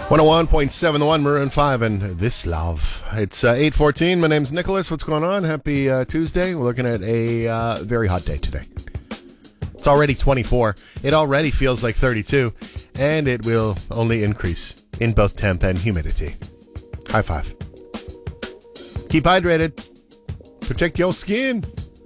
101.7 The One, Maroon 5, and This Love. It's 8:14. My name's Nicholas. What's going on? Happy Tuesday. We're looking at a very hot day today. It's already 24. It already feels like 32, and it will only increase in both temp and humidity. High five. Keep hydrated. Protect your skin.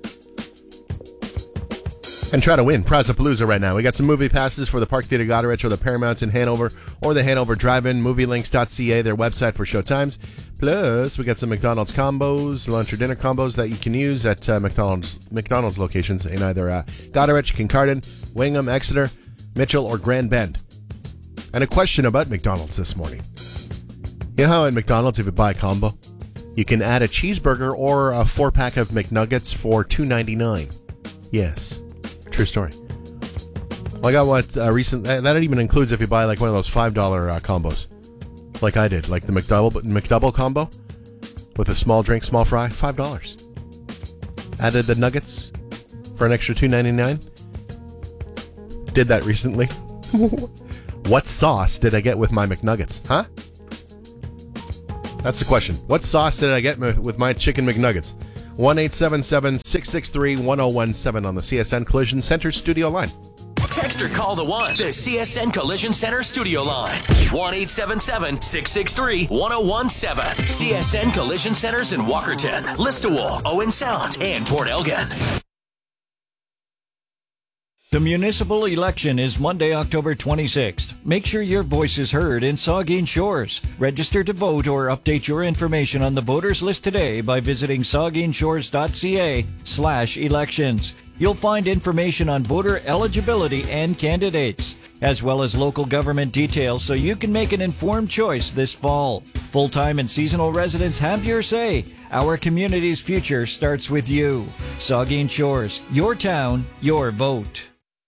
And try to win Prizapalooza right now. We got some movie passes for the Park Theatre Goderich or the Paramount in Hanover or the Hanover Drive-In, movielinks.ca, their website for showtimes. Plus, we got some McDonald's combos, lunch or dinner combos that you can use at McDonald's locations in either Goderich, Kincardine, Wingham, Exeter, Mitchell, or Grand Bend. And a question about McDonald's this morning. You know how at McDonald's, if you buy a combo, you can add a cheeseburger or a 4-pack of McNuggets for $2.99. Yes. True story. Well, I got what recent. That even includes if you buy like one of those $5 combos, like I did, like the McDouble combo with a small drink, small fry, $5. Added the nuggets for an extra $2.99. Did that recently. What sauce did I get with my McNuggets? Huh? That's the question. What sauce did I get with my chicken McNuggets? 1-877-663-1017 on the CSN Collision Center studio line. Text or call the One, the CSN Collision Center studio line. 1-877-663-1017. CSN Collision Centers in Walkerton, Listowel, Owen Sound, and Port Elgin. The municipal election is Monday, October 26th. Make sure your voice is heard in Saugeen Shores. Register to vote or update your information on the voters list today by visiting saugeenshores.ca/elections. You'll find information on voter eligibility and candidates, as well as local government details so you can make an informed choice this fall. Full-time and seasonal residents have your say. Our community's future starts with you. Saugeen Shores, your town, your vote.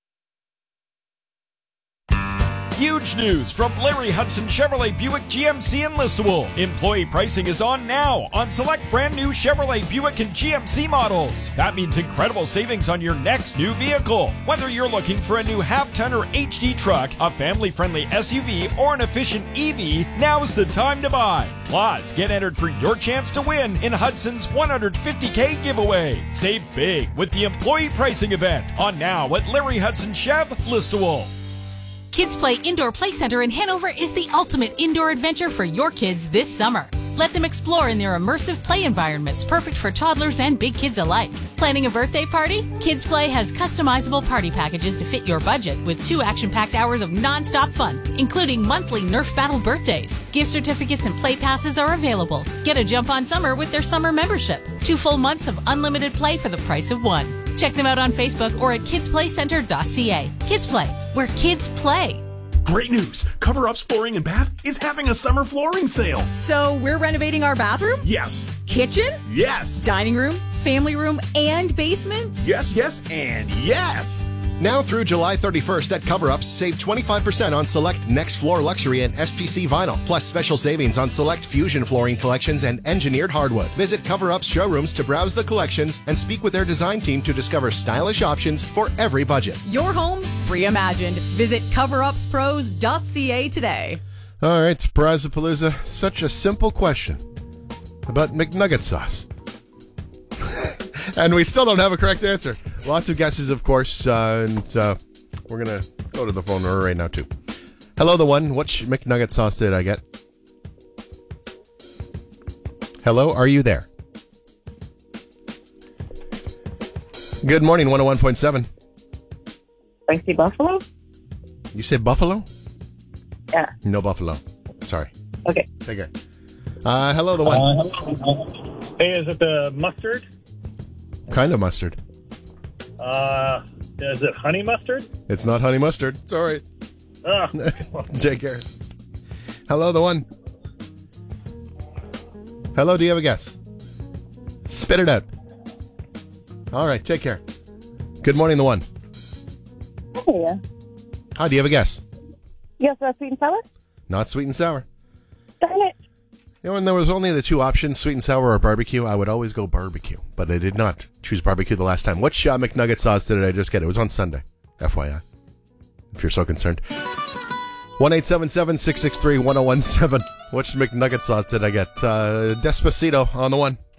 Huge news from Larry Hudson Chevrolet Buick GMC in Listowel. Employee pricing is on now on select brand new Chevrolet Buick and GMC models. That means incredible savings on your next new vehicle. Whether you're looking for a new half-ton or HD truck, a family-friendly SUV, or an efficient EV, now's the time to buy. Plus, get entered for your chance to win in Hudson's $150K giveaway. Save big with the employee pricing event on now at Larry Hudson Chev, Listowel. Kids Play Indoor Play Center in Hanover is the ultimate indoor adventure for your kids this summer. Let them explore in their immersive play environments, perfect for toddlers and big kids alike. Planning a birthday party? Kids Play has customizable party packages to fit your budget with 2 action-packed hours of non-stop fun, including monthly Nerf Battle birthdays. Gift certificates and play passes are available. Get a jump on summer with their summer membership. 2 full months of unlimited play for the price of 1. Check them out on Facebook or at kidsplaycenter.ca. Kids Play, where kids play. Great news! Cover Up's Flooring and Bath is having a summer flooring sale. So we're renovating our bathroom? Yes. Kitchen? Yes. Dining room, family room, and basement? Yes, yes, and yes. Now through July 31st at Cover Ups, save 25% on select Next Floor Luxury and SPC Vinyl, plus special savings on select Fusion flooring collections and engineered hardwood. Visit Cover Up's showrooms to browse the collections and speak with their design team to discover stylish options for every budget. Your home reimagined. Visit coverupspros.ca today. All right, Prizapalooza. Such a simple question about McNugget sauce. And we still don't have a correct answer. Lots of guesses, of course, and we're going to go to the phone number right now, too. Hello, the One. What McNugget sauce did I get? Hello, are you there? Good morning, 101.7. Spicy buffalo? You said buffalo? Yeah. No buffalo. Sorry. Okay. Take care. Hello, the One. Hey, is it the mustard? Kind of mustard. Is it honey mustard? It's not honey mustard. It's all right. Ah. Take care. Hello, the One. Hello, do you have a guess? Spit it out. All right, take care. Good morning, the One. Yeah. Hi, do you have a guess? Yes, sweet and sour? Not sweet and sour. Darn it. You know, when there was only the 2 options, sweet and sour or barbecue, I would always go barbecue. But I did not choose barbecue the last time. What McNugget sauce did I just get? It was on Sunday. FYI. If you're so concerned. 1-877-663-1017. Which McNugget sauce did I get? Despacito on the one.